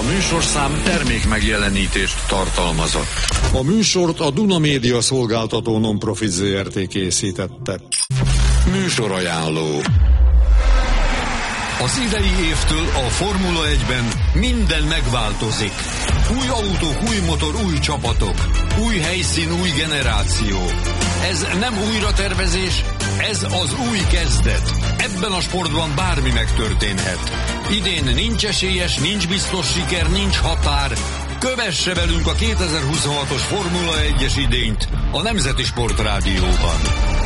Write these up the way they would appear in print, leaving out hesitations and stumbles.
műsorszám termék megjelenítést tartalmazott. A műsort a Duna Média szolgáltató non-profit Zrt. Készítette. Műsorajánló. Az idei évtől a Formula 1-ben minden megváltozik. Új autók, új motor, új csapatok. Új helyszín, új generáció. Ez nem újratervezés, ez az új kezdet. Ebben a sportban bármi megtörténhet. Idén nincs esélyes, nincs biztos siker, nincs határ. Kövesse velünk a 2026-os Formula 1-es idényt a Nemzeti Sportrádióban.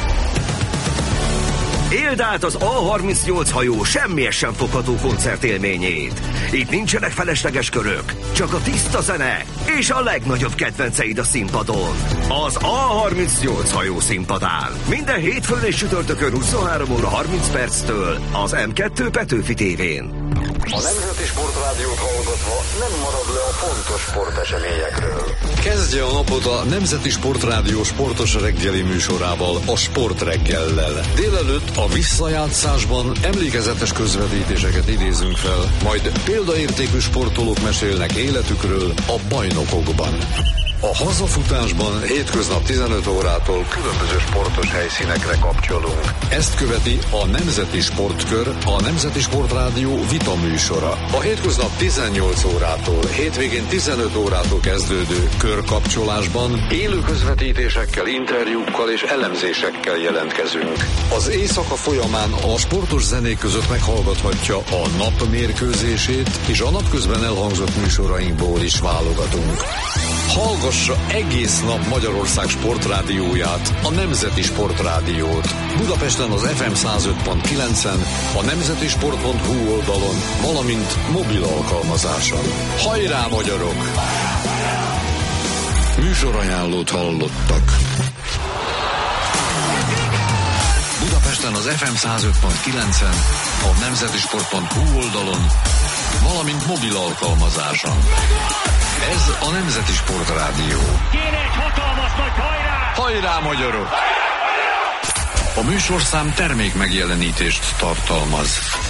Éld át az A38 hajó semmihez sem fogható koncertélményét. Itt nincsenek felesleges körök, csak a tiszta zene és a legnagyobb kedvenceid a színpadon. Az A38 hajó színpadán. Minden hétfőn és csütörtökön 23 óra 30 perctől az M2 Petőfi tévén. A Nemzeti Sportrádiót hallgatva nem marad le a fontos sporteseményekről. Kezdje a napot a Nemzeti Sportrádió sportos reggeli műsorával, a Sportreggellel. Délelőtt a visszajátszásban emlékezetes közvetítéseket idézünk fel, majd példaértékű sportolók mesélnek életükről a bajnokokban. A hazafutásban hétköznap 15 órától különböző sportos helyszínekre kapcsolunk. Ezt követi a Nemzeti Sportkör, a Nemzeti Sportrádió vita műsora. A hétköznap 18 órától, hétvégén 15 órától kezdődő körkapcsolásban élő közvetítésekkel, interjúkkal és elemzésekkel jelentkezünk. Az éjszaka folyamán a sportos zenék között meghallgathatja a nap mérkőzését, és a napközben elhangzott műsorainkból is válogatunk. Hallgassa egész nap Magyarország sportrádióját, a Nemzeti Sportrádiót. Budapesten az FM 105.9-en, a nemzetisport.hu oldalon, valamint mobil alkalmazáson. Hajrá, magyarok! Műsorajánlót hallottak. Budapesten az FM 105.9-en, a nemzetisport.hu oldalon, valamint mobil alkalmazáson. Ez a Nemzeti Sportrádió. Kéne egy hatalmas nagy hajrá! Hajrá, magyarok! A műsorszám termék megjelenítést tartalmaz.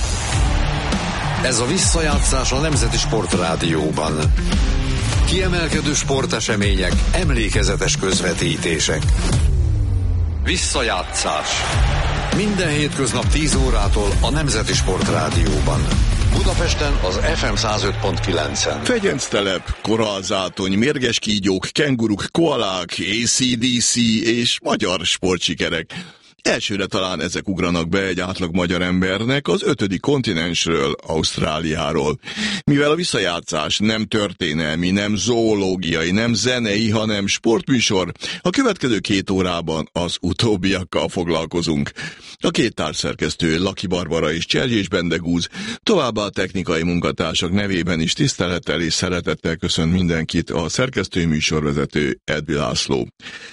Ez a visszajátszás a Nemzeti Sportrádióban. Kiemelkedő sportesemények, emlékezetes közvetítések. Visszajátszás. Minden hétköznap 10 órától a Nemzeti Sportrádióban. Budapesten az FM 105.9-en. Fegyenctelep, korallzátony, mérges kígyók, kenguruk, koalák, AC/DC és magyar sportsikerek. Elsőre talán ezek ugranak be egy átlag magyar embernek az 5. kontinensről, Ausztráliáról. Mivel a visszajátszás nem történelmi, nem zoológiai, nem zenei, hanem sportműsor, a következő 2 órában az utóbbiakkal foglalkozunk. A két társszerkesztő, Laki Barbara és Cserjés Bendegúz, továbbá a technikai munkatársak nevében is tisztelettel és szeretettel köszönt mindenkit a szerkesztői műsorvezető Edvi László.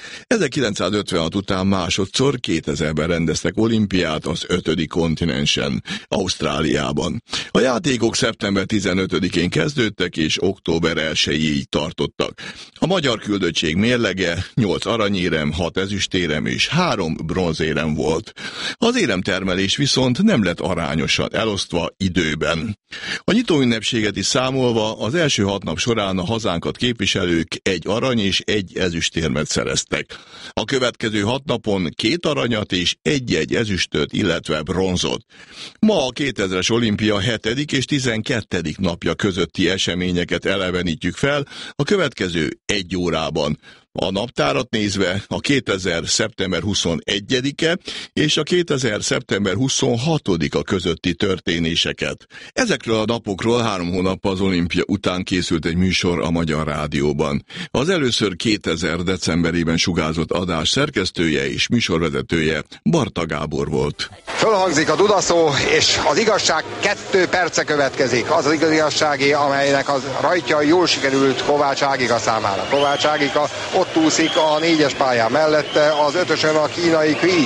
1956 után másodszor 2000-ben rendeztek olimpiát az 5. kontinensen, Ausztráliában. A játékok szeptember 15-én kezdődtek és október 1-ig tartottak. A magyar küldöttség mérlege 8 aranyérem, 6 ezüstérem és 3 bronzérem volt. Az éremtermelés viszont nem lett arányosan elosztva időben. A nyitóünnepséget is számolva az első 6 nap során a hazánkat képviselők 1 arany és 1 ezüstérmet szereztek. A következő 6 napon 2 aranyat és 1 ezüstöt, illetve bronzot. Ma a 2000-es olimpia 7. és 12. napja közötti eseményeket elevenítjük fel a következő 1 órában. A naptárat nézve a 2000 szeptember 21-e és a 2000 szeptember 26-a közötti történéseket. Ezekről a napokról 3 hónappal az olimpia után készült egy műsor a Magyar Rádióban. Az először 2000 decemberében sugárzott adás szerkesztője és műsorvezetője Barta Gábor volt. Fölhangzik a dudaszó, és az igazság 2 perce következik. Az az igazságé, amelynek az rajtja jól sikerült Kovács Ágika számára. Kovács Ágika ott úszik a 4-es pályán mellette, az 5-ösön a kínai Kui.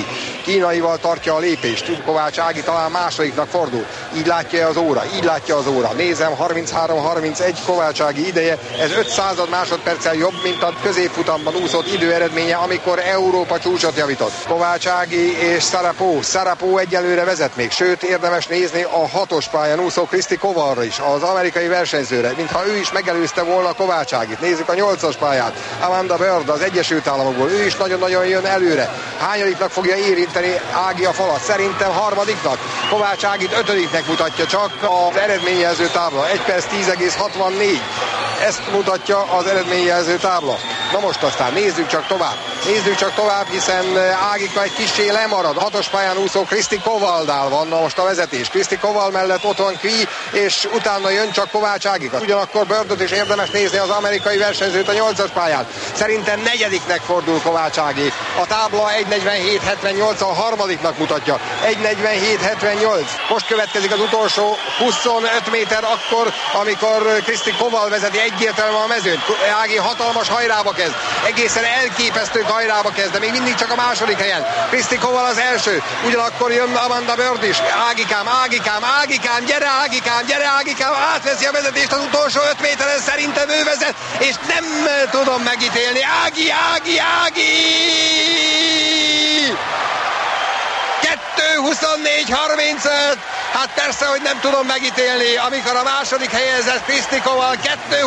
kínaival tartja a lépést. Kovács Ági talán másodiknak fordul. Így látja az óra, Nézem, 33-31 Kovács Ági ideje. Ez 500 másodperccel jobb, mint a középfutamban úszott időeredménye, amikor Európa csúcsot javított. Kovács Ági és Sarapó egyelőre vezet még, sőt érdemes nézni a 6-os pályán úszó Kriszti Kovalra is, az amerikai versenyzőre, mintha ő is megelőzte volna Kovács Ágit. Nézzük a 8-as pályát. Amanda Bird az Egyesült Államokból, ő is nagyon-nagyon jön előre. Hányadiknak fogja érinteni Ági a falat? Szerintem harmadiknak. Kovács Ágit 5-nek mutatja csak az eredményjelző tábla. 1 perc 10,64. Ezt mutatja az eredményjelző tábla. Na most aztán nézzük csak tovább, hiszen Ágika egy kissé lemarad. 6-os pályán úszó Kriszti Kovaldál van most a vezetés. Kriszti Koval mellett ott van Kvi, és utána jön csak Kovács Ágika. Ugyanakkor Birdot is érdemes nézni, az amerikai versenyzőt a 8-as pályán. Szerintem 4-nek fordul Kovács Ági. A tábla 1:47.78, a harmadiknak mutatja. 1:47.78. Most következik az utolsó 25 méter akkor, amikor Kriszti Koval vezeti egyértelműen a mezőn. Ági hatalmas hajrába kezd. Egészen elképesztő hajrába kezd, de még mindig csak a második helyen. Kriszti Koval az első. Ugyanakkor jön Amanda Bird is. Ágikám, gyere Ágikám, átveszi a vezetést az utolsó 5 méteren, szerintem ő vezet, és nem tudom megítélni. Ági! 2:24.35. Hát persze, hogy nem tudom megítélni, amikor a második helyezett Kriszti Koval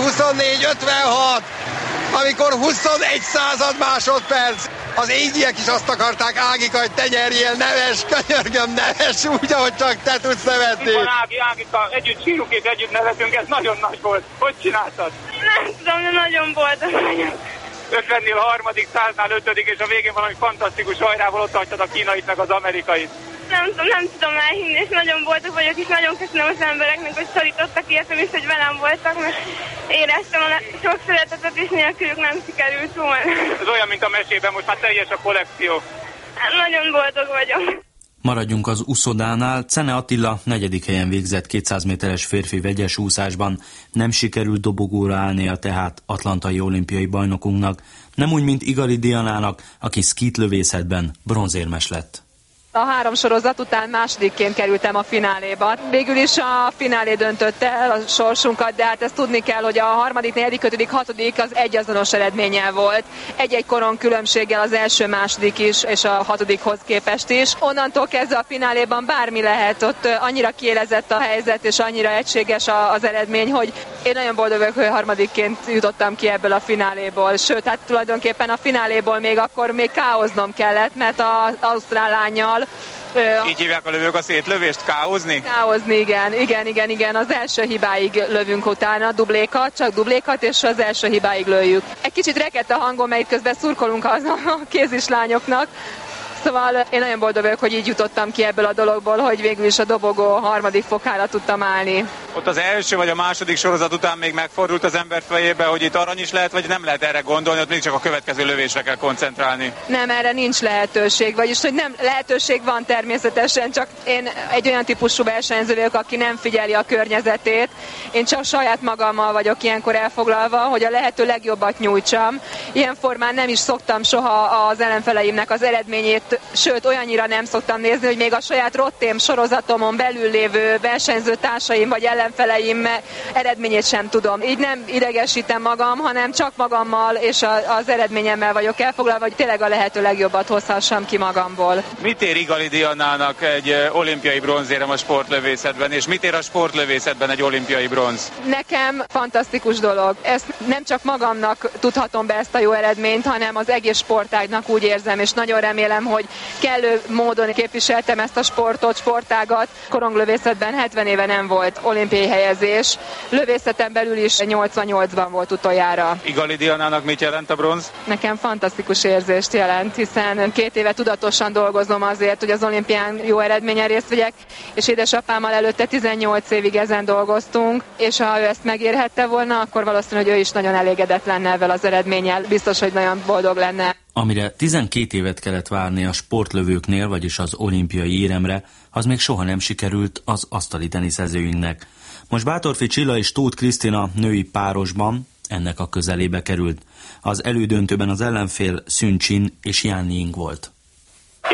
2:24.56. Amikor 21 század másodperc. Az égiek is azt akarták, Ágika, hogy te nyerjél, neves, könyörgöm, neves, úgy, ahogy csak te tudsz nevetni. Itt van Ágika, együtt sírunk és együtt nevetünk, ez nagyon nagy volt. Hogy csináltad? Nem tudom, de nagyon boldog vagyok. 50-nél harmadik, 100-nál 5. és a végén valami fantasztikus hajrával ott hagytad a kínait meg az amerikait. Nem tudom elhinni, és nagyon boldog vagyok, és nagyon köszönöm az embereknek, hogy szorítottak értem is, hogy velem voltak, mert éreztem a sok szeretetet, és nélkülük nem sikerült volna. Ez olyan, mint a mesében, most már teljes a kollekció. Nagyon boldog vagyok. Maradjunk az úszodánál. Czene Attila 4. helyen végzett 200 méteres férfi vegyes úszásban. Nem sikerült dobogóra állnia tehát atlantai olimpiai bajnokunknak, nem úgy, mint Igali Dianának, aki szkítlövészetben bronzérmes lett. A 3 sorozat után másodikként kerültem a fináléba. Végül is a finálé döntötte el a sorsunkat, de hát ezt tudni kell, hogy a 3., 4., 5., 6. az egyazonos eredménnyel volt. Egy-egy koron különbséggel az első, második is, és a 6. képest is. Onnantól kezdve a fináléban bármi lehet, ott annyira kiélezett a helyzet, és annyira egységes az eredmény, hogy én nagyon boldog vagyok, hogy 3-ként jutottam ki ebből a fináléból. Sőt, hát tulajdonképpen a fináléból még káoznom kellett, mert az ausztrál lánnyal így hívják a lövők a szétlövést? Káozni? Káozni, igen. Az első hibáig lövünk utána, csak dublékat, és az első hibáig lőjük. Egy kicsit rekedt a hangom, mert közben szurkolunk a kézislányoknak. Szóval én nagyon boldog vagyok, hogy így jutottam ki ebből a dologból, hogy végül is a dobogó 3. fokára tudtam állni. Ott az első vagy a második sorozat után még megfordult az ember fejébe, hogy itt arany is lehet, vagy nem lehet erre gondolni, ott még csak a következő lövésre kell koncentrálni. Nem, erre nincs lehetőség, vagyis hogy nem, lehetőség van természetesen, csak én egy olyan típusú versenyző vagyok, aki nem figyeli a környezetét. Én csak saját magammal vagyok ilyenkor elfoglalva, hogy a lehető legjobbat nyújtsam. Ilyen formán nem is szoktam soha az ellenfeleimnek az eredményét, sőt olyannyira nem szoktam nézni, hogy még a saját rottém sorozatomon belül lévő versenyző társaim vagy ellenfeleim eredményét sem tudom. Így nem idegesítem magam, hanem csak magammal és az eredményemmel vagyok elfoglalva, hogy tényleg a lehető legjobbat hozhassam ki magamból. Mit ér Igali Dianának egy olimpiai bronzérem a sportlövészetben, és mit ér a sportlövészetben egy olimpiai bronz? Nekem fantasztikus dolog. Ezt nem csak magamnak tudhatom be ezt a jó eredményt, hanem az egész sportágnak úgy érzem, és nagyon remélem, hogy kellő módon képviseltem ezt a sportágat. Koronglövészetben 70 éve nem volt olimpiai helyezés. Lövészeten belül is 88-ban volt utoljára. Igali Dianának mit jelent a bronz? Nekem fantasztikus érzést jelent, hiszen 2 éve tudatosan dolgozom azért, hogy az olimpián jó eredményen részt vegyek, és édesapámmal előtte 18 évig ezen dolgoztunk, és ha ő ezt megérhette volna, akkor valószínű, hogy ő is nagyon elégedett lenne ezzel az eredménnyel. Biztos, hogy nagyon boldog lenne. Amire 12 évet kellett várni a sportlövőknél, vagyis az olimpiai éremre, az még soha nem sikerült az asztali teniszezőinknek. Most Bátorfi Csilla és Tóth Krisztina női párosban ennek a közelébe került. Az elődöntőben az ellenfél Sun Chin és Yang Ying volt. Yang Ying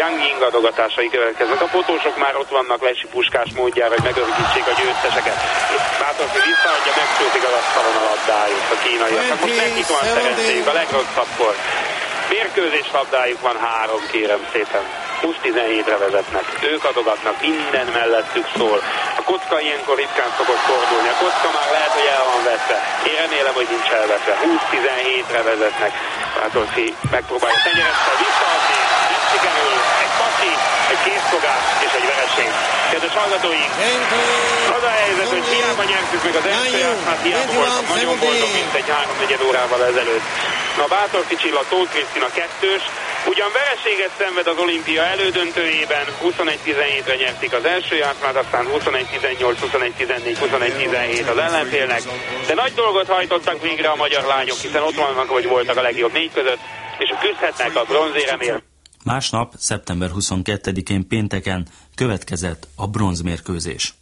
adogatásai következnek. A fotósok már ott vannak Lesi Puskás módjára, hogy megörökítsék a győzteseket. Bátorfi visszaadja, megcsúszik az asztalon a labdájuk a kínaiaknak. Most nekik van szerencséjük a legrosszabbkor. Mérkőzés labdájuk van 3, kérem szépen. 20-17-re vezetnek. Ők adogatnak, minden mellettük szól. A kocka ilyenkor ritkán szokott fordulni. A kocka már lehet, hogy el van vetve. Én remélem, hogy nincs elvetve. 20-17-re vezetnek. Bátorfi megpróbálja tenyeressel visszaadni. Nem sikerül. Egy pasi, egy készfogás és egy vereség. Kedves hallgatóink, az a helyzet, hogy hiába nyertük meg az első játszmát, hiába voltam nagyon boldog, mint egy 3-4 órával ezelőtt. A Bátorfi Csilla, Tóth Krisztina 2-s, ugyan vereséget szenved az olimpia elődöntőjében, 21-17-re nyerték az első játszmát, aztán 21-18, 21-14, 21-17 az ellenfélnek, de nagy dolgot hajtottak végre a magyar lányok, hiszen ott vannak, hogy voltak a legjobb 4 között, és küzdhetnek a bronzéremért. Másnap, szeptember 22-én pénteken következett a bronzmérkőzés.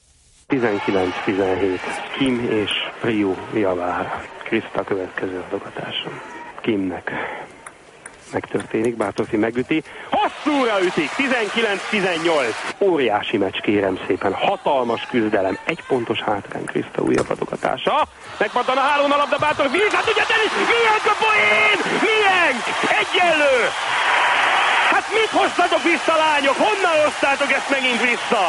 19-17. Kim és Priu javár. Kriszta következő adogatáson. Kimnek megtörténik, Bátorfi megüti. Hosszúra ütik, 19-18. Óriási meccs, kérem szépen. Hatalmas küzdelem, 1 pontos hátrány Kriszta újabb adogatása. Megpattan a hálón a labda, Bátorfi, hát ugye tenni, milyen a poén! Milyen? Egyenlő! Hát mit hoztatok vissza, lányok? Honnan hoztátok ezt megint vissza?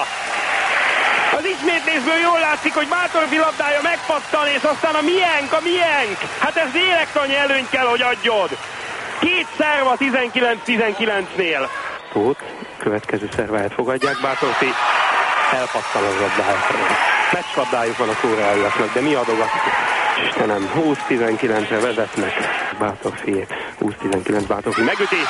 Az ismétlésből jól látszik, hogy Bátorfi labdája megpattan, és aztán a miénk. Hát ez lélektani előnyt kell, hogy adjod. 2 szerv a 19-19-nél. Tóth, következő szerváját fogadják, Bátorfi elpattan az labdáját. Meccslabdájuk van a koreaiaknak, de mi adogat? Istenem, 20-19-re vezetnek. Bátorfi, 20-19 Bátorfi megüti.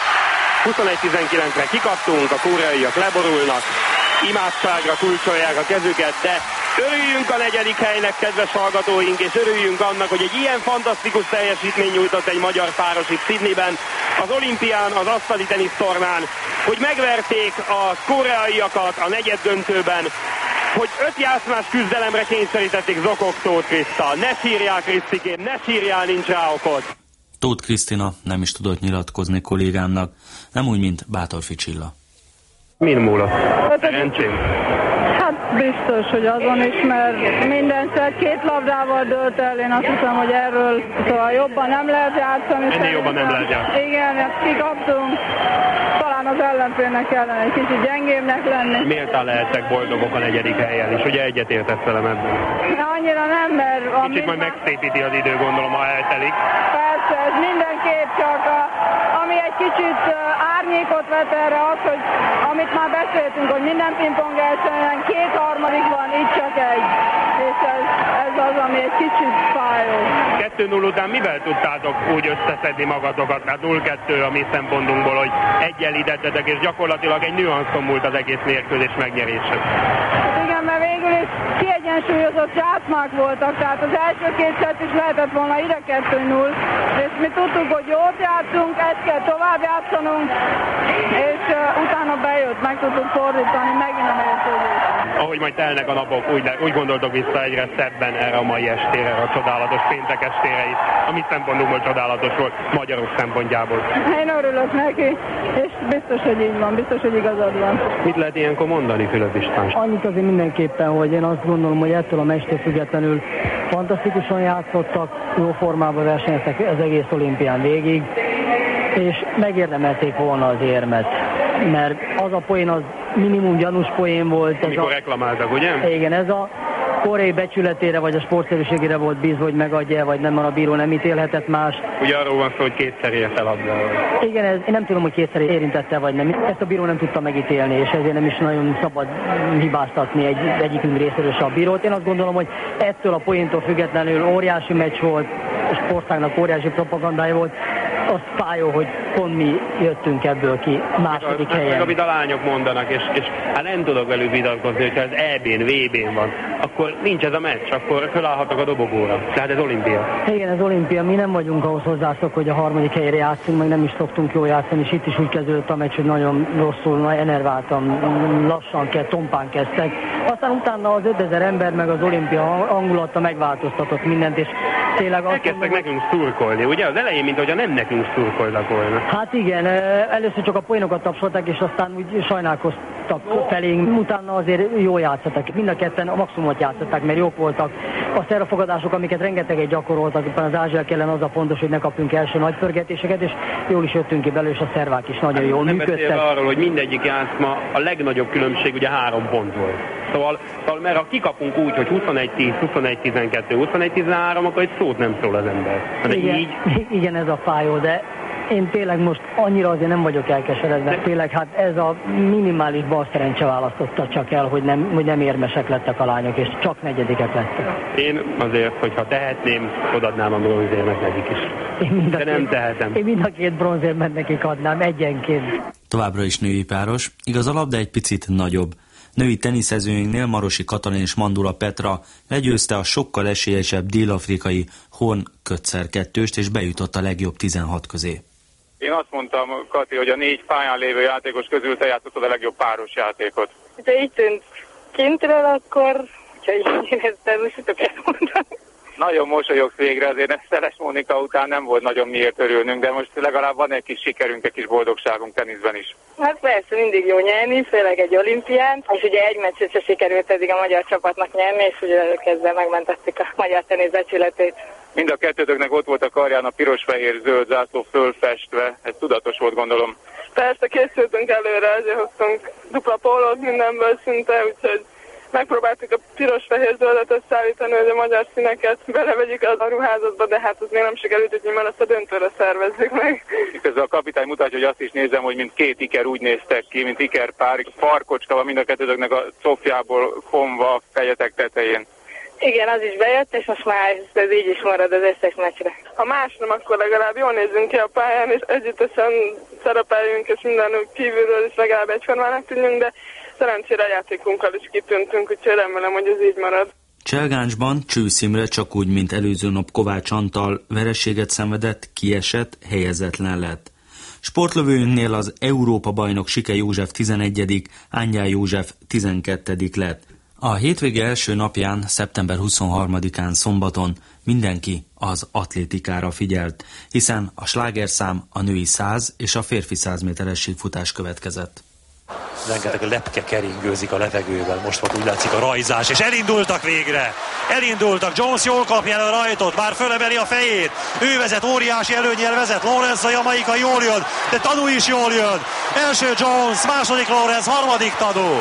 21-19-re kikaptunk, a koreaiak leborulnak, imádságra kulcsolják a kezüket, de örüljünk a 4. helynek, kedves hallgatóink, és örüljünk annak, hogy egy ilyen fantasztikus teljesítmény nyújtott egy magyar páros itt Sydneyben, az olimpián, az asztali tenisztornán, hogy megverték a koreaiakat a negyeddöntőben, hogy 5 játszmás küzdelemre kényszerítették Zokog Tóth Kriszta. Ne sírjál, Krisztikém, ne sírjál, nincs rá okod. Tóth Krisztina nem is tudott nyilatkozni kollégámnak, nem úgy, mint Bátorfi Csilla. Min múlott? Szerencsém? Hát biztos, hogy azon is, mert mindenszer 2 labdával dőlt el, én azt hiszem, hogy erről szóval jobban nem lehet játszani. Ennél jobban nem lehet játszani. Igen, ezt kikaptunk. Talán az ellenfélnek kellene egy kicsit gyengébbnek lenni. Méltán lehettek boldogok a 4. helyen, és ugye egyetértesz velem ebben? Annyira nem, mert... Kicsit majd megszépíti az idő, gondolom, ha eltelik. Persze, ez mindenképp csak ami egy kicsit árnyékot vet erre az, hogy amit már beszéltünk, hogy minden pingpong versenyen 2 harmadik van, itt csak 1. És ez az, ami egy kicsit fájó. 2-0 után mivel tudtátok úgy összeszedni magatokat? Hát 0-2 a mi szempontunkból, hogy egyenlítettetek, és gyakorlatilag egy nüanszon múlt az egész mérkőzés megnyerése. Igen, mert végül is kiegyensúlyozott játszmák voltak, tehát az első 2 szett is lehetett volna ide 2-0, és mi tudtuk, hogy jót játszunk, ezt kell tovább játszanunk, és utána bejött, meg tudtuk fordítani megint a mérkőzést. Ahogy majd telnek a napok, úgy gondoltok vissza egyre szebben erre a mai estére, a csodálatos péntek estére is, ami szempontunkból csodálatos volt, magyarok szempontjából. Én örülök neki, és biztos, hogy így van, biztos, hogy igazad van. Mit lehet ilyenkor mondani, Fülöp István? Annyit azért mindenképpen, hogy én azt gondolom, hogy ettől a meccstől függetlenül fantasztikusan játszottak, jó formában versenyeztek az egész olimpián végig, és megérdemelték volna az érmet, mert az a poén az minimum gyanús poén volt. Amikor reklamáltak, ugye? Igen, ez a koreai becsületére vagy a sportszerűségére volt bízva, hogy megadja, vagy nem, a bíró nem ítélhetett más. Ugye arról van szó, hogy 2-szer ért el labdával. Igen, én nem tudom, hogy 2-szer érintette, vagy nem. Ezt a bíró nem tudta megítélni, és ezért nem is nagyon szabad hibáztatni egyikünk részéről a bírót. Én azt gondolom, hogy ettől a poéntól függetlenül óriási meccs volt, a sportágnak óriási propagandája volt. Az fájó, hogy pont mi jöttünk ebből ki második helyen. Amit a lányok mondanak, és hát nem tudok velük vitatkozni, hogyha ez EB-n, VB-n van, akkor nincs ez a meccs, akkor felállhatok a dobogóra. Tehát ez olimpia. Igen, ez olimpia. Mi nem vagyunk ahhoz hozzászok, hogy a 3. helyre játszunk, meg nem is szoktunk jól játszani, és itt is úgy kezdődött a meccs, hogy nagyon rosszul, enerváltan, lassan tompán kezdtek. Aztán utána az 5000 ember, meg az olimpia hangulata megváltoztatott mindent, és tényleg elkezdtek nekünk szurkolni, ugye? Az elején, mint hogyha nem nekünk szurkoltak volna. Hát igen, először csak a poénokat tapsolták, és aztán úgy sajnálkoztak felénk. Utána azért jól játszottak. Mind a ketten a maximumot játszották, mert jók voltak. A szervafogadások, amiket rengeteget gyakoroltak, éppen az ázsiak ellen az a fontos, hogy ne kapjunk első nagy pörgetéseket, és jól is jöttünk ki belőle, és a szervák is nagyon jól működtek. Arról, hogy mindegyik játszma a legnagyobb különbség ugye 3 pont volt. Szóval mert ha kikapunk úgy, hogy 21-10, 21-12, 21-13, akkor egy szót nem szól az ember. Igen, ez a fájó, de én tényleg most annyira azért nem vagyok elkeseredve. Tényleg hát ez a minimális bal szerencse választotta csak el, hogy nem érmesek lettek a lányok, és csak negyedikek lettek. Én azért, hogyha tehetném, odadnám a bronzérmet nekik is. De nem tehetem. Én mind a 2 bronzérmet nekik adnám egyenként. Továbbra is női páros, igaz a labda egy picit nagyobb. Női teniszezőinknél Marosi Katalin és Mandula Petra legyőzte a sokkal esélyesebb dél-afrikai Horn Kötszer kettőst, és bejutott a legjobb 16 közé. Én azt mondtam, Kati, hogy a 4 pályán lévő játékos közül te játszottad a legjobb páros játékot. Ha így tűnt kintről, akkor, ha így éreztem, most tudok ezt mondani. Nagyon mosolyogsz végre, azért Szeles Mónika után nem volt nagyon miért örülnünk, de most legalább van egy kis sikerünk, egy kis boldogságunk teniszben is. Hát persze, mindig jó nyerni, főleg egy olimpián, és ugye egy meccset se sikerült eddig a magyar csapatnak nyerni, és ugye ezzel megmentették a magyar tenisz becsületét. Mind a kettőtöknek ott volt a karján a piros-fehér-zöld zászló fölfestve, ez tudatos volt, gondolom. Persze, készültünk előre, ezért hoztunk dupla pólót mindenből szinte, úgyhogy megpróbáltuk a piros-fehér-zöldet összeállítani, hogy a magyar színeket belevegyük a ruházatba, de hát az még nem sikerült, úgyhogy már ezt a döntőre szervezzük meg. Közben a kapitány mutatja, hogy azt is nézem, hogy mint 2 iker úgy néztek ki, mint ikerpár, farkocska van mind a kettőtöknek a cofjából fonva a fejetek tetején. Igen, az is bejött, és most már ez így is marad az összes meccsre. Ha más nem, akkor legalább jól nézzünk ki a pályán, és együttesen szerepeljünk, és mindenük kívülről is legalább egyformának tűnjünk, de szerencsére a játékunkkal is kitűntünk, úgyhogy remélem, hogy ez így marad. Cselgáncsban Csősz Imre csak úgy, mint előző nap Kovács Antal vereséget szenvedett, kiesett, helyezetlen lett. Sportlövőnknél az Európa-bajnok Sike József 11., Ángyál József 12. lett. A hétvége első napján, szeptember 23-án szombaton mindenki az atlétikára figyelt, hiszen a slágerszám a női 100 és a férfi 100 méteres síkfutás következett. Rengeteg lepke keringőzik a levegőben, most volt úgy látszik a rajzás, és elindultak végre! Elindultak, Jones jól kapja el a rajtot, már fölemeli a fejét, ő vezet, óriási előnnyel vezet, Lawrence a jamaikai jól jön, de Tanu is jól jön, első Jones, második Lawrence, harmadik Tanu.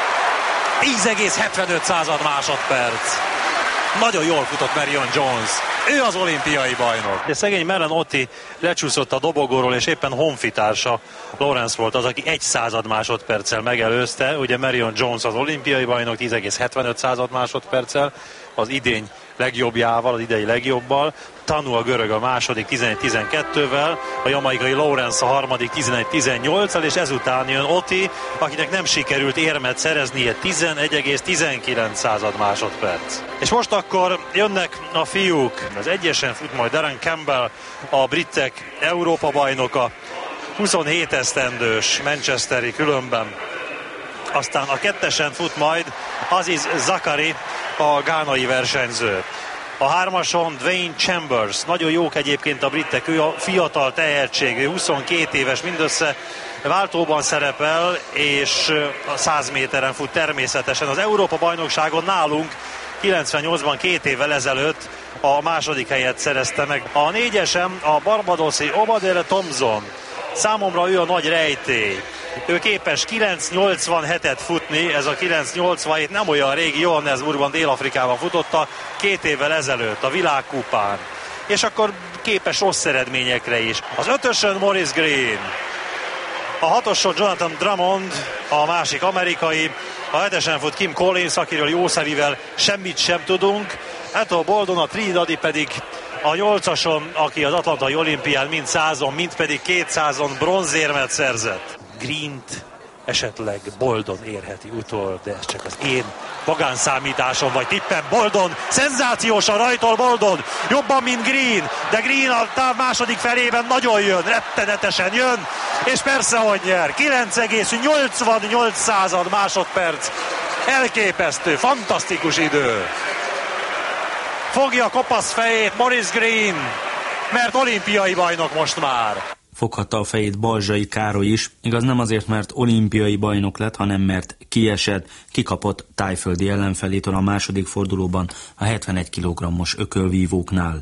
10,75 másodperc. Nagyon jól futott Marion Jones. Ő az olimpiai bajnok. De szegény Meren Otti lecsúszott a dobogóról, és éppen honfitársa Lawrence volt az, aki 1 másodperccel megelőzte. Ugye Marion Jones az olimpiai bajnok 10,75 másodperccel, az idény legjobbjával, az idei legjobbal. Tanu a görög a második 11-12-vel, a jamaikai Lawrence a harmadik 11-18-al, és ezután jön Otti, akinek nem sikerült érmet szereznie, 11,19 másodperc. És most akkor jönnek a fiúk, az egyesen fut majd Darren Campbell, a britek Európa bajnoka, 27 esztendős manchesteri különben. Aztán a kettesen fut majd Aziz Zakari, a gánai versenyző. A hármason Dwayne Chambers, nagyon jók egyébként a britek, ő a fiatal tehetség, ő 22 éves, mindössze váltóban szerepel, és a 100 méteren fut természetesen. Az Európa-bajnokságon nálunk 98-ban 2 évvel ezelőtt a második helyet szerezte meg. A négyesem a barbadoszi Obadere Thompson, számomra ő a nagy rejtély. Ő képes 9.87-et futni, ez a 9.87 nem olyan régi, Johannesburgban, Dél-Afrikában futotta 2 évvel ezelőtt a világkupán. És akkor képes rossz eredményekre is. Az 5-ösön Maurice Green, a 6-oson Jonathan Drummond, a másik amerikai, a 7-esen fut Kim Collins, akiről jószevivel semmit sem tudunk, Ethel Boldon, a trinidadi pedig a 8-ason, aki az Atlantai olimpián mind 100-on, mind pedig 200-on bronzérmet szerzett. Greent esetleg Boldon érheti utol, de ez csak az én magánszámításom vagy tippem. Boldon, szenzációsan rajtol Boldon, jobban, mint Green, de Green a táv második felében nagyon jön, rettenetesen jön, és persze, hogy nyer. 9,88 másodperc, elképesztő, fantasztikus idő. fogja a kopasz fejét Morris Green, mert olimpiai bajnok most már. Foghatta a fejét Balzsai Károly is, igaz nem azért, mert olimpiai bajnok lett, hanem mert kikapott tájföldi ellenfelétől a második fordulóban a 71 kg-os ökölvívóknál.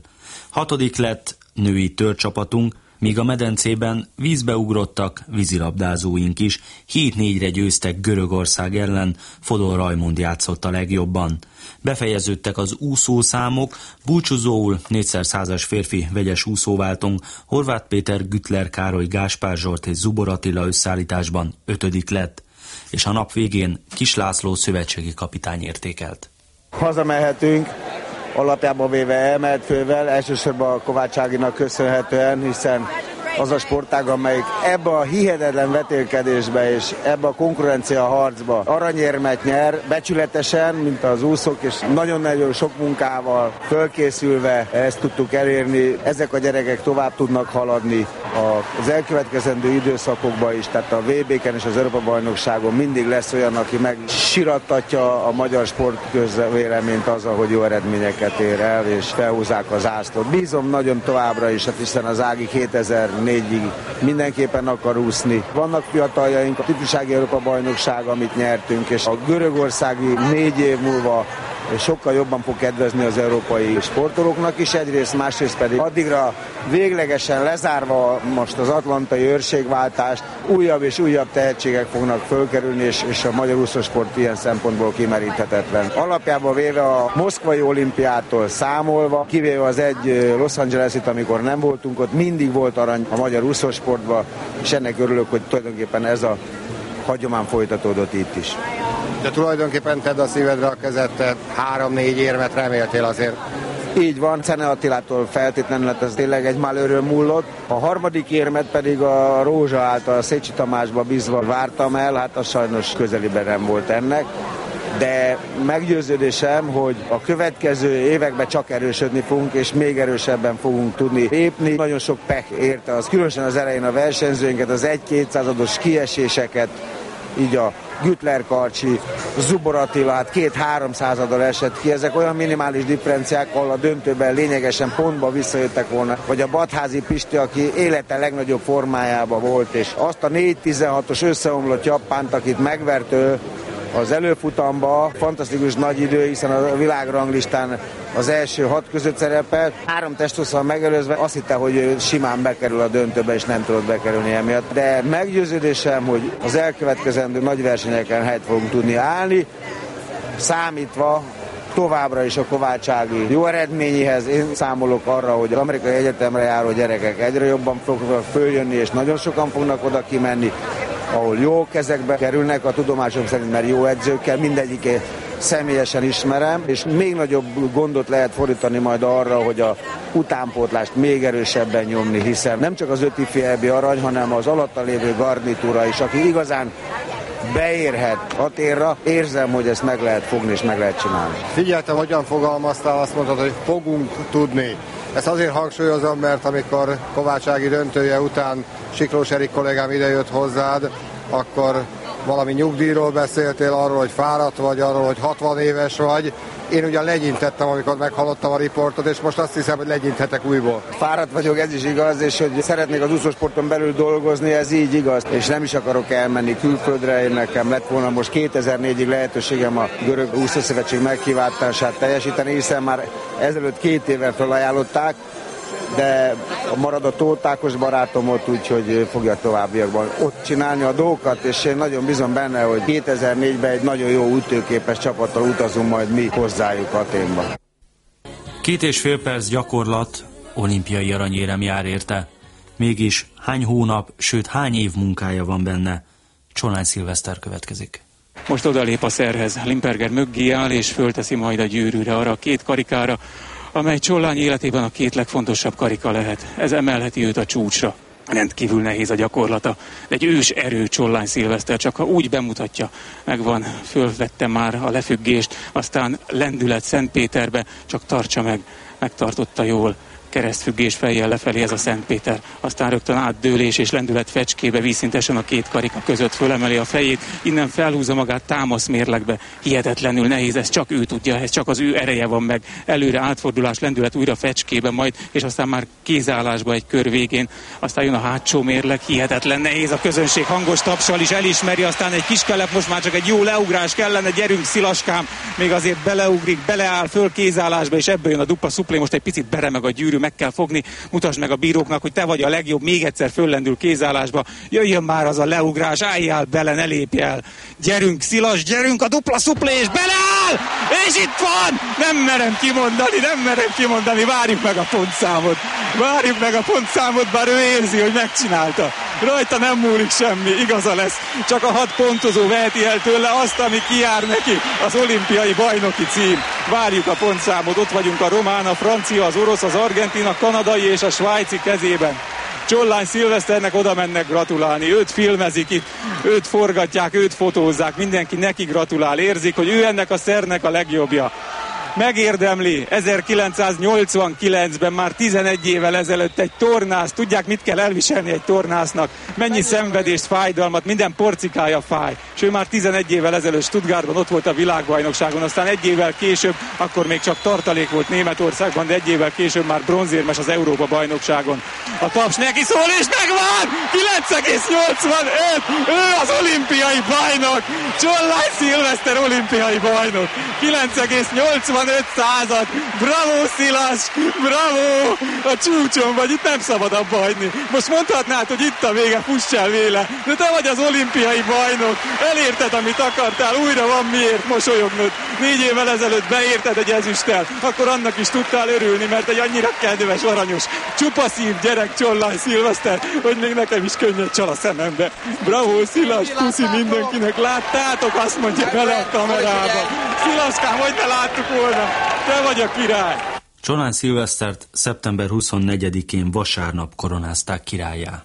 6. lett női törcsapatunk, míg a medencében vízbe ugrottak vízilabdázóink is, 7-4-re győztek Görögország ellen, Fodor Rajmond játszott a legjobban. Befejeződtek az úszószámok, búcsúzóul 4x100-as férfi vegyes úszóváltónk Horváth Péter, Güttler Károly, Gáspár Zsolt és Zubor Attila összeállításban 5. lett, és a nap végén Kis László szövetségi kapitány értékelt. Hazamehetünk, alapjában véve emelt fővel, elsősorban a Kovács Áginak köszönhetően, hiszen az a sportág, amelyik ebbe a hihetetlen vetélkedésbe és ebbe a konkurencia harcba aranyérmet nyer, becsületesen, mint az úszók, és nagyon-nagyon sok munkával fölkészülve ezt tudtuk elérni. Ezek a gyerekek tovább tudnak haladni az elkövetkezendő időszakokban is, tehát a VB-ken és az Európa-bajnokságon mindig lesz olyan, aki megsirattatja a magyar sportközvéleményt azzal, hogy jó eredményeket ér el, és felhúzzák az zászlót. Bízom nagyon továbbra is, hiszen az Ági 2004-ig mindenképpen akar úszni. Vannak fiataljaink, a ifjúsági Európa-bajnokság, amit nyertünk, és a görögországi 4 év múlva sokkal jobban fog kedvezni az európai sportolóknak is egyrészt, másrészt pedig addigra véglegesen lezárva most az atlantai őrségváltást, újabb és újabb tehetségek fognak fölkerülni, és a magyar úszósport ilyen szempontból kimeríthetetlen. Alapjában véve a moszkvai olimpiától számolva, kivéve az egy Los Angeles-it, amikor nem voltunk ott, mindig volt arany a magyar úszósportban, és ennek örülök, hogy tulajdonképpen ez a hagyomány folytatódott itt is. De tulajdonképpen tedd a szívedre a kezed, 3-4 érmet reméltél azért. Így van, Czene Attilától feltétlenül ez tényleg egy malőrön múlott. A 3. érmet pedig a Rózsa által Szécsi Tamásba bízva vártam el, hát az sajnos közeliben nem volt ennek. De meggyőződésem, hogy a következő években csak erősödni fogunk, és még erősebben fogunk tudni lépni. Nagyon sok pech érte az, különösen az elején a versenyzőinket, az 1-200-ados kieséseket, így a Güttler Karcsi, Zubor Attila, hát 2-300-adal esett ki. Ezek olyan minimális differenciák, ahol a döntőben lényegesen pontba visszajöttek volna. Vagy a Badházi Pisti, aki élete legnagyobb formájában volt, és azt a 4.16-os összeomlott japánt, akit megvert ő az előfutamba, fantasztikus nagy idő, hiszen a világranglistán az első 6 között szerepelt. 3 testhosszal megelőzve azt hitte, hogy ő simán bekerül a döntőbe, és nem tudott bekerülni emiatt. De meggyőződésem, hogy az elkövetkezendő nagy versenyeken helyt fogunk tudni állni, számítva továbbra is a Kovács Ági jó eredményéhez. Én számolok arra, hogy az amerikai egyetemre járó gyerekek egyre jobban fognak följönni, és nagyon sokan fognak oda kimenni, ahol jó kezekbe kerülnek, a tudomásom szerint, mert jó edzőkkel, mindegyiket személyesen ismerem, és még nagyobb gondot lehet fordítani majd arra, hogy a utánpótlást még erősebben nyomni, hiszen nem csak az 5 ifi EB arany, hanem az alatta lévő garnitúra is, aki igazán beérhet a térra, érzem, hogy ezt meg lehet fogni és meg lehet csinálni. Figyeltem, hogyan fogalmaztál, azt mondtad, hogy fogunk tudni. Ezt azért hangsúlyozom, mert amikor Kovács Ági döntője után Siklós Erik kollégám idejött hozzád, akkor valami nyugdíjról beszéltél, arról, hogy fáradt vagy, arról, hogy 60 éves vagy. Én ugyan legyintettem, amikor meghallottam a riportot, és most azt hiszem, hogy legyinthetek újból. Fáradt vagyok, ez is igaz, és hogy szeretnék az úszósporton belül dolgozni, ez így igaz. És nem is akarok elmenni külföldre, én nekem lett volna most 2004-ig lehetőségem a Görög Úszószövetség meghívását teljesíteni, hiszen már ezelőtt 2 évvel felajánlották, de marad a Tóth Ákos barátom ott, úgyhogy fogja a továbbiakban ott csinálni a dolgokat, és én nagyon bízom benne, hogy 2004-ben egy nagyon jó ütőképes csapattal utazunk majd mi hozzájuk Athénba. 2,5 perc gyakorlat, olimpiai aranyérem jár érte. Mégis hány hónap, sőt hány év munkája van benne? Csolány Szilveszter következik. Most odalép a szerhez, Limperger mögé áll és fölteszi majd a gyűrűre, arra a 2 karikára, amely Csollány életében a 2 legfontosabb karika lehet. Ez emelheti őt a csúcsra. Rendkívül nehéz a gyakorlata. De egy ős erő Csollány Szilveszter, csak ha úgy bemutatja, megvan, fölvette már a lefüggést, aztán lendület Szentpéterbe, csak tartsa meg, megtartotta jól. keresztfüggés fejjel lefelé ez a Szentpéter. Aztán rögtön átdőlés és lendület fecskébe vízszintesen a két karika között fölemeli a fejét, innen felhúzza magát támaszmérlegbe. Hihetetlenül nehéz, ez csak ő tudja, ez csak az ő ereje van meg. Előre átfordulás, lendület újra fecskébe majd, és aztán már kézállásba egy kör végén. Aztán jön a hátsó mérleg, hihetetlen nehéz, a közönség hangos tapsal is elismeri, aztán egy kis kelep, most már csak egy jó leugrás kellene, gyerünk Szilaskám, még azért beleugrik, beleáll föl kézállásba, és ebből jön a dupla szuplé, most egy picit beremeg a gyűrű, meg kell fogni, mutasd meg a bíróknak, hogy te vagy a legjobb, még egyszer föllendül kézállásba, jöjjön már az a leugrás, álljál bele, ne lépj el, gyerünk Szilas, gyerünk a dupla szuplé, és beleáll, és itt van, nem merem kimondani, várjuk meg a pontszámot, bár ő érzi, hogy megcsinálta, rajta nem múlik semmi, igaza lesz, csak a 6 pontozó veheti el tőle azt, ami kijár neki, az olimpiai bajnoki cím. Várjuk a pontszámot, ott vagyunk a román, a francia, az orosz, az argentin, a kanadai és a svájci kezében. Csollány Szilveszternek oda mennek gratulálni, őt filmezik itt, őt forgatják, őt fotózzák, mindenki neki gratulál, érzik, hogy ő ennek a szernek a legjobbja. Megérdemli 1989-ben, már 11 évvel ezelőtt egy tornász, tudják mit kell elviselni egy tornásznak, mennyi szenvedést, fájdalmat, minden porcikája fáj. És ő már 11 évvel ezelőtt Stuttgartban ott volt a világbajnokságon, aztán egy évvel később, akkor még csak tartalék volt Németországban, de egy évvel később már bronzérmes az Európa bajnokságon. A taps neki szól, és megvan! 9,85! Ő az olimpiai bajnok! Csollány Szilveszter olimpiai bajnok! 9,85! Bravo Szilas, bravo, a csúcson vagy, itt nem szabad abba hagyni. Most mondhatnád, hogy itt a vége, fuss el véle, de te vagy az olimpiai bajnok, elérted, amit akartál, újra van miért mosolyognod. 4 évvel ezelőtt beérted egy ezüsttel, akkor annak is tudtál örülni, mert egy annyira kedves, aranyos, csupa szív gyerek Csollány Szilveszter, hogy még nekem is könnyed csal a szemembe. Bravo Szilas, puszi mindenkinek, láttátok, azt mondja bele a kamerába. Szilaskám, hogy ne láttuk volna? Te vagy a király! Csollány Szilvesztert szeptember 24-én vasárnap koronázták királlyá.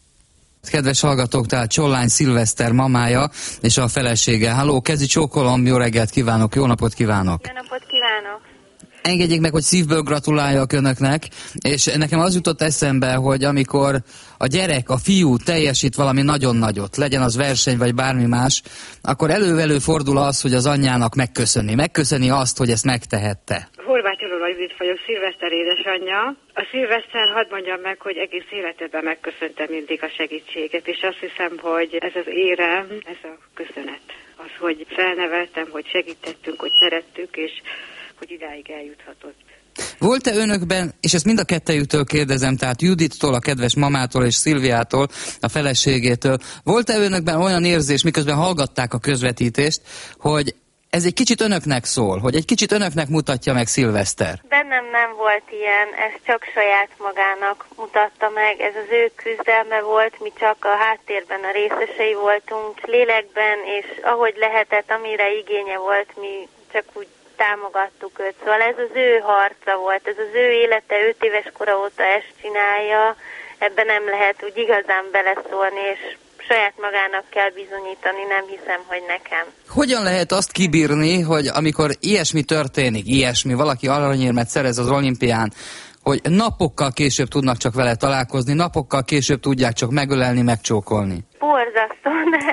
Kedves hallgatók, tehát Csollány Szilveszter mamája és a felesége. Halló, kezi csókolom, jó reggelt kívánok, jó napot kívánok! Jó napot kívánok! Engedjék meg, hogy szívből gratuláljak önöknek, és nekem az jutott eszembe, hogy amikor a gyerek, a fiú teljesít valami nagyon nagyot, legyen az verseny vagy bármi más, akkor előfordul az, hogy az anyjának megköszöni azt, hogy ezt megtehette. Horváth Elora Judit vagyok, Szilveszter édesanyja. A Szilveszter, hadd mondjam meg, hogy egész életében megköszöntem mindig a segítséget, és azt hiszem, hogy ez az érem, ez a köszönet. Az, hogy felneveltem, hogy segítettünk, hogy szerettük, és hogy idáig eljuthatott. Volt-e önökben, és ezt mind a kettejüktől kérdezem, tehát Judittól, a kedves mamától és Szilviától, a feleségétől, volt-e önökben olyan érzés, miközben hallgatták a közvetítést, hogy ez egy kicsit önöknek szól, hogy egy kicsit önöknek mutatja meg Szilveszter? Bennem nem volt ilyen, ez csak saját magának mutatta meg, ez az ő küzdelme volt, mi csak a háttérben a részesei voltunk, lélekben, és ahogy lehetett, amire igénye volt, mi csak úgy támogattuk őt. Szóval ez az ő harca volt, ez az ő élete, 5 éves kora óta ezt csinálja, ebben nem lehet úgy igazán beleszólni, és saját magának kell bizonyítani, nem hiszem, hogy nekem. Hogyan lehet azt kibírni, hogy amikor ilyesmi történik, valaki aranyérmet szerez az olimpián, hogy napokkal később tudnak csak vele találkozni, napokkal később tudják csak megölelni, megcsókolni? Borzasztó,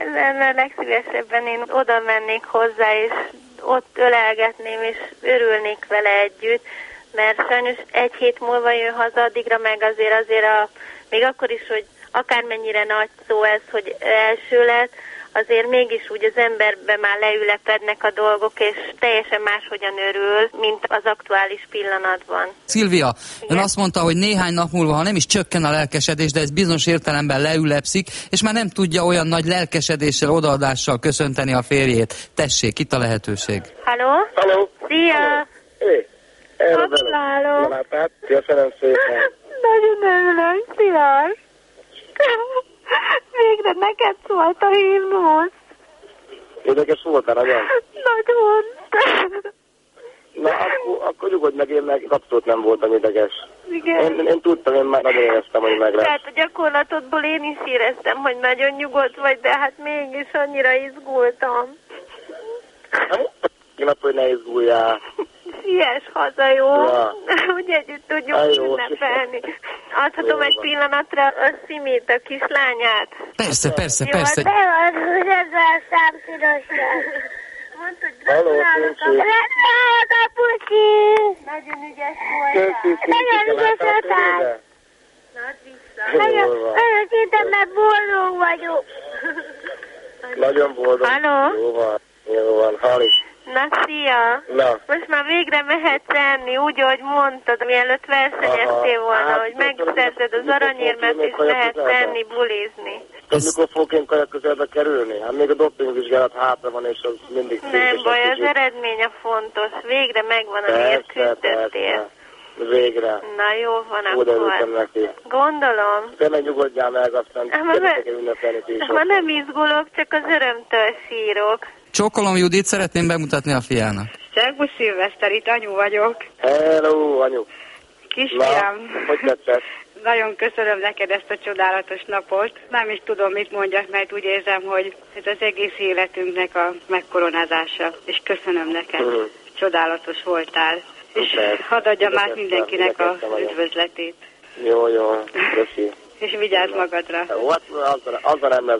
de legszívesebben én oda mennék hozzá, és ott ölelgetném, és örülnék vele együtt, mert sajnos 1 hét múlva jön haza, addigra meg azért még akkor is, hogy akármennyire nagy szó ez, hogy első lett, azért mégis úgy az emberben már leülepednek a dolgok, és teljesen máshogyan örül, mint az aktuális pillanatban. Szilvia, ön azt mondta, hogy néhány nap múlva, ha nem is csökken a lelkesedés, de ez bizonyos értelemben leülepszik, és már nem tudja olyan nagy lelkesedéssel, odaadással köszönteni a férjét. Tessék, itt a lehetőség. Halló? Halló? Szia! Hé! Gratulálok! Köszönöm szépen! Nagyon örülök, Szilás! Végre neked szólt a himnusz. Érdekes voltál, nagyon? Nagyon. Na, akkor nyugodj meg, én meg abszolút nem voltam érdekes. Igen. Én tudtam, én már nagyon éreztem, hogy meg lesz. Tehát a gyakorlatodból én is éreztem, hogy nagyon nyugodt vagy, de hát mégis annyira izgultam. Nem, hogy ne izguljál. ilyes hazajó, hogy együtt tudjuk ünnepelni. Adhatom egy pillanatra a Szimét, a kislányát? Persze. Jó, te vagy, hogy ezzel a számpirossal. Mondta, hogy gratulálok a pusi! Nagyon ügyes voltál. Nagyon ügyes voltál. Nagyon szinte, mert boldog vagyok. Nagyon boldog. Halló? Jó van, Hali. Na, szia! Na. Most már végre mehetsz enni, úgy, ahogy mondtad, mielőtt versenyeztél volna, hogy megszerzed az aranyérmet, és mehetsz enni, bulizni. Mikor fogok én kaja közelbe kerülni? Hát még a dopingvizsgálat hátra van, és az mindig... Nem baj, az eredmény a fontos. Végre megvan, amiért küzdöttél. Végre. Na jó van oda akkor. Neki. Gondolom. Te meg nyugodjál meg, aztán gyertek ünnepelni ti is. Ma nem izgulok, csak az örömtől sírok. Csókolom Judit, szeretném bemutatni a fiának. Szerbusz Szilveszter, itt anyu vagyok. Hello, anyu. Kisfiam. Hogy tetszett? Nagyon köszönöm neked ezt a csodálatos napot. Nem is tudom, mit mondjak, mert úgy érzem, hogy ez az egész életünknek a megkoronázása. És köszönöm neked. Csodálatos voltál. És hadd adjam át mindenkinek az üdvözletét. Jó, köszi. És vigyázz magadra. Azzal nem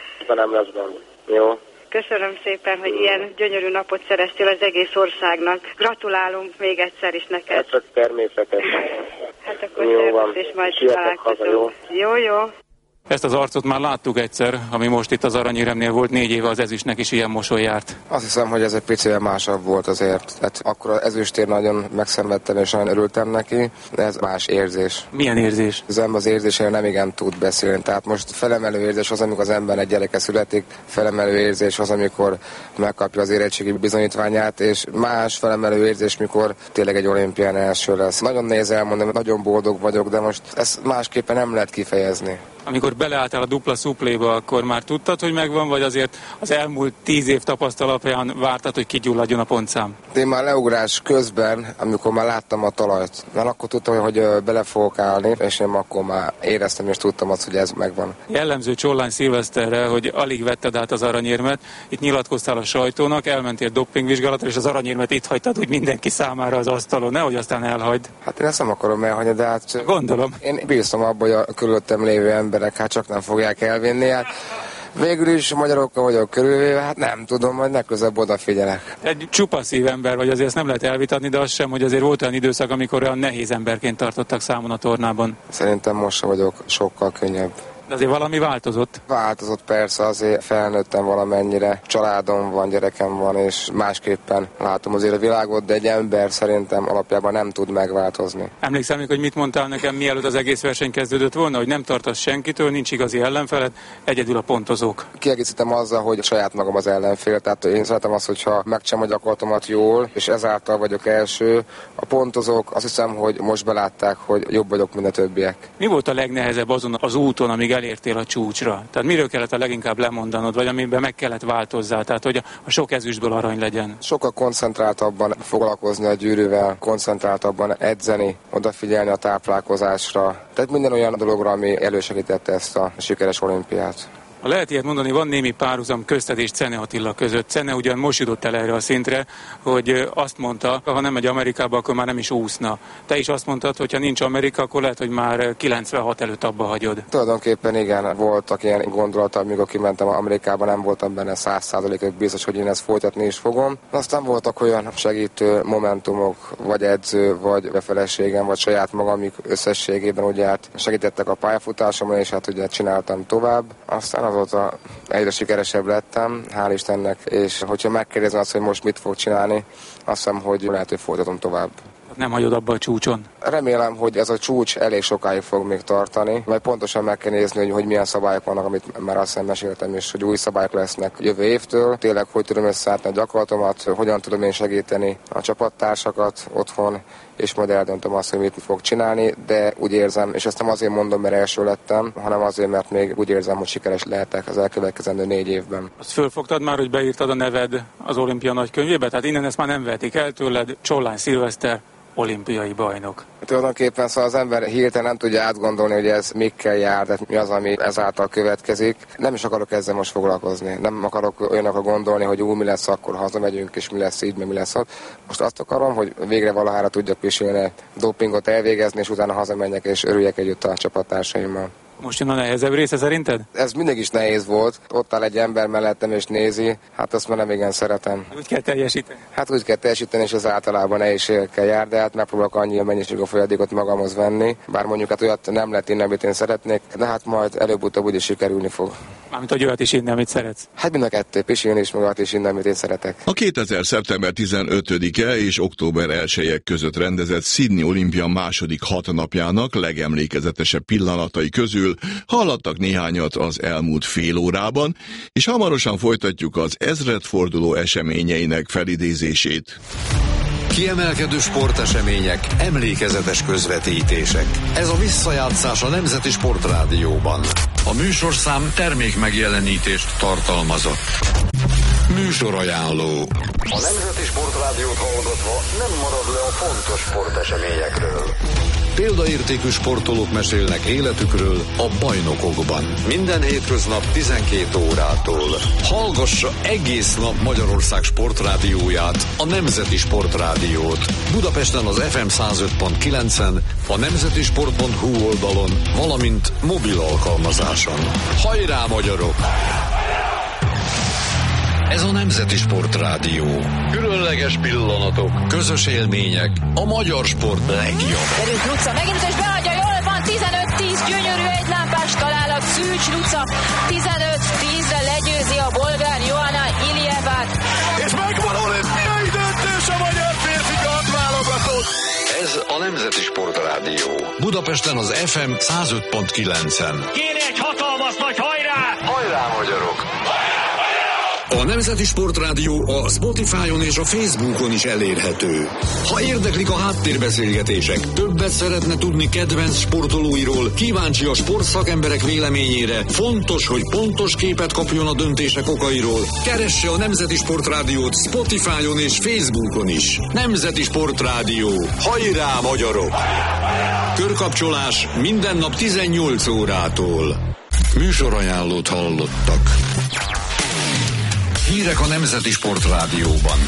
lesz gond. Jó. Köszönöm szépen, hogy ilyen gyönyörű napot szereztél az egész országnak. Gratulálunk még egyszer is neked. Ez csak természetes. Hát akkor szervusz, és majd találkozunk. Jó. Ezt az arcot már láttuk egyszer, ami most itt az aranyéremnél volt, 4 éve az ezüstnek is ilyen mosoly járt. Azt hiszem, hogy ez egy picivel másabb volt azért. Hát akkor az ezüstért nagyon megszenvedtem, és nagyon örültem neki, de ez más érzés. Milyen érzés? Az ember az érzésére nem igen tud beszélni. Tehát most felemelő érzés az, amikor az embernek gyereke születik, felemelő érzés az, amikor megkapja az érettségi bizonyítványát, és más felemelő érzés, mikor tényleg egy olimpián első lesz. Nagyon nehéz elmondani, nagyon boldog vagyok, de most ezt másképpen nem lehet kifejezni. Amikor beleálltál a dupla szupléba, akkor már tudtad, hogy megvan, vagy azért az elmúlt 10 év tapasztalatán vártad, hogy kigyulladjon a pontszám? Én már leugrás közben, amikor már láttam a talajt, már akkor tudtam, hogy bele fogok állni, és én akkor már éreztem és tudtam azt, hogy ez megvan. Jellemző Csollány Szilveszterre, hogy alig vetted át az aranyérmet, itt nyilatkoztál a sajtónak, elmentél dopingvizsgálatra, és az aranyérmet itt hagytad úgy mindenki számára az asztalon, nehogy aztán elhagyd. Hát én ezt nem akarom elhagyni, de hát... Gondolom. Én bíztam abban, hogy a körülöttem lévő emberek hát csak nem fogják elvinni. Hát végül is magyarokkal vagyok körülvéve, hát nem tudom, majd legközelebb odafigyelek. Egy csupa szívember vagy, azért ezt nem lehet elvitatni, de az sem, hogy azért volt olyan időszak, amikor olyan nehéz emberként tartottak számon a tornában. Szerintem most vagyok sokkal könnyebb. De azért valami változott? Változott persze, azért felnőttem valamennyire. Családom van, gyerekem van, és másképpen látom azért a világot, de egy ember szerintem alapjában nem tud megváltozni. Emlékszem még, hogy mit mondtál nekem, mielőtt az egész verseny kezdődött volna, hogy nem tartasz senkitől, nincs igazi ellenfeled, egyedül a pontozók. Kiegészítem azzal, hogy saját magam az ellenfél, tehát én szeretem azt, hogyha megcsinálom a gyakorlatomat jól, és ezáltal vagyok első. A pontozók azt hiszem, hogy most belátták, hogy jobb vagyok, mint a többiek. Mi volt a legnehezebb azon az úton, amíg elértél a csúcsra? Tehát miről kellett a leginkább lemondanod, vagy amiben meg kellett változzál, tehát hogy a sok ezüstből arany legyen? Sokkal koncentráltabban foglalkozni a gyűrűvel, koncentráltabban edzeni, odafigyelni a táplálkozásra. Tehát minden olyan dologra, ami elősegítette ezt a sikeres olimpiát. Ha lehet ilyet mondani, van némi párhuzam közted és Czene Attila között. Czene ugyan most jutott el erre a szintre, hogy azt mondta, ha nem megy Amerikába, akkor már nem is úszna. Te is azt mondtad, hogy ha nincs Amerika, akkor lehet, hogy már 96 előtt abba hagyod. Tulajdonképpen igen, voltak ilyen gondolatok, amikor kimentem Amerikába, nem voltam benne 100%-ig biztos, hogy én ezt folytatni is fogom. Aztán voltak olyan segítő momentumok, vagy edző, vagy a feleségem, vagy saját magam, amik összességében ugye hát segítettek a pályafutásomon, és hát ugye csináltam tovább. Aztán azóta egyre sikeresebb lettem, hál' Istennek, és hogyha megkérdezem azt, hogy most mit fog csinálni, azt hiszem, hogy lehet, hogy folytatom tovább. Nem hagyod abba a csúcson? Remélem, hogy ez a csúcs elég sokáig fog még tartani, majd pontosan meg kell nézni, hogy milyen szabályok vannak, amit már azt meséltem, és hogy új szabályok lesznek jövő évtől. Tényleg, hogy tudom összeállítani a gyakorlatomat, hogyan tudom én segíteni a csapattársakat otthon, és majd eldöntöm azt, hogy mit fog csinálni, de úgy érzem, és ezt nem azért mondom, mert első lettem, hanem azért, mert még úgy érzem, hogy sikeres lehetek az elkövetkezendő 4 évben. Azt fölfogtad már, hogy beírtad a neved az olimpia nagykönyvébe? Tehát innen ezt már nem vehetik el tőled, Csollány Szilveszter, olimpiai bajnok? Tulajdonképpen szóval az ember hirtelen nem tudja átgondolni, hogy ez mikkel jár, tehát mi az, ami ezáltal következik. Nem is akarok ezzel most foglalkozni. Nem akarok olyanokra gondolni, hogy mi lesz, akkor hazamegyünk, és mi lesz így, meg mi lesz ott. Most azt akarom, hogy végre valahára tudjak pisilni, dopingot elvégezni, és utána hazamenjek, és örüljek együtt a csapattársaimmal. Most jön a nehezebb része szerinted? Ez mindig is nehéz volt. Ott áll egy ember mellettem és nézi. Hát azt már nem igen szeretem. Úgy kell teljesíteni? Hát úgy kell teljesíteni, és az általában nehézségekkel jár, de hát megpróbálok annyi mennyiségű folyadékot magamhoz venni. Bár mondjuk hát olyat nem lehet inni, amit én szeretnék, de hát majd előbb-utóbb úgyis sikerülni fog. Mármint, hogy olyat is inni, amit szeretsz? Hát mind a kettő, pisilni is, meg olyat is inni, amit én szeretek. A 2000. szeptember 15-e és október 1-ek között rendezett Sydney olimpia második 6 napjának legemlékezetesebb pillanatai közül hallattak néhányat az elmúlt fél órában, és hamarosan folytatjuk az ezredforduló eseményeinek felidézését. Kiemelkedő sportesemények, emlékezetes közvetítések. Ez a visszajátszás a Nemzeti Sportrádióban. A műsorszám termékmegjelenítést tartalmazott. Műsorajánló. A Nemzeti Sportrádiót hallgatva nem marad le a fontos sporteseményekről. Példaértékű sportolók mesélnek életükről a bajnokokban. Minden hétköznap 12 órától. Hallgassa egész nap Magyarország sportrádióját, a Nemzeti Sportrádiót. Budapesten az FM 105.9-en, a nemzetisport.hu oldalon, valamint mobil alkalmazáson. Hajrá, magyarok! Ez a Nemzeti Sportrádió. Különleges pillanatok, közös élmények, a magyar sport legjobb. Erős Luca megint és beadja, jól van, 15-10, gyönyörű egylámpás találat, Szűcs Luca, 15-10-re legyőzi a bolgár Johanna Ilievát. És megvan olimpiai döntés a magyar férfi kardválogatott. Ez a Nemzeti Sportrádió. Budapesten az FM 105.9-en. Kéne egy hatalmas nagy hajrá! Hajrá, magyarok! A Nemzeti Sportrádió a Spotify-on és a Facebookon is elérhető. Ha érdeklik a háttérbeszélgetések, többet szeretne tudni kedvenc sportolóiról, kíváncsi a sportszakemberek véleményére, fontos, hogy pontos képet kapjon a döntések okairól, keresse a Nemzeti Sportrádiót Spotify-on és Facebookon is. Nemzeti Sportrádió. Hajrá, magyarok! Körkapcsolás minden nap 18 órától. Műsorajánlót hallottak. Hírek a Nemzeti Sportrádióban.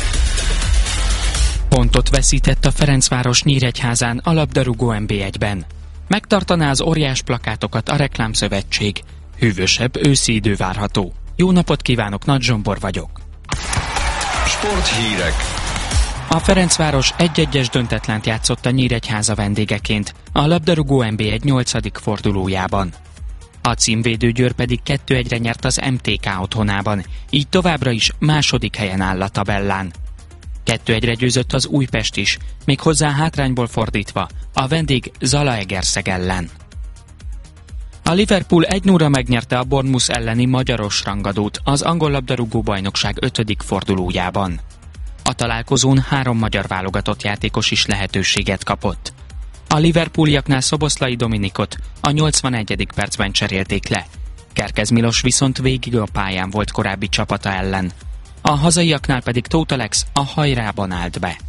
Pontot veszített a Ferencváros Nyíregyházán a labdarúgó NB1-ben. Megtartaná az óriás plakátokat a Reklámszövetség. Hűvösebb őszi idő várható. Jó napot kívánok, Nagy Zsombor vagyok. Sporthírek. A Ferencváros 1-1-es döntetlent játszott a Nyíregyháza vendégeként a labdarúgó NB1 8. fordulójában. A címvédő Győr pedig 2-1-re nyert az MTK otthonában, így továbbra is második helyen áll a tabellán. 2-1-re győzött az Újpest is, méghozzá hátrányból fordítva, a vendég Zalaegerszeg ellen. A Liverpool 1-0-ra megnyerte a Bournemouth elleni magyaros rangadót az angol labdarúgó bajnokság 5. fordulójában. A találkozón 3 magyar válogatott játékos is lehetőséget kapott. A Liverpooliaknál Szoboszlai Dominikot a 81. percben cserélték le. Kerkez Milos viszont végig a pályán volt korábbi csapata ellen. A hazaiaknál pedig Tóth Alex a hajrában állt be.